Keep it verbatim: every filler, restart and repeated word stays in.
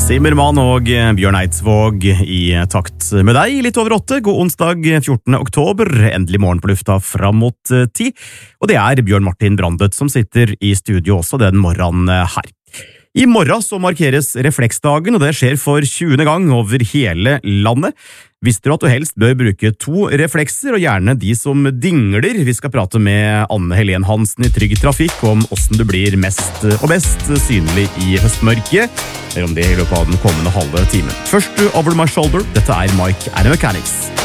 Simmermann og Bjørn Eidsvåg i takt med deg, litt over åtte, god onsdag fjortende oktober, endelig morgen på lufta fram mot ti, og det er Bjørn Martin Brandøt som sitter i studio også den morgenen her. I morgen så markeres refleksdagen, og det skjer for tjuende gang over hele landet. Visste du at du helst bør bruke to reflekser, og gjerne de som dingler? Vi skal prate med Anne Helen Hansen i Trygg Trafikk om hvordan du blir mest og best synlig i høstmørket, eller om det i løpet av den kommende halve timen. Først Over My Shoulder, dette er Mike and the Mechanics.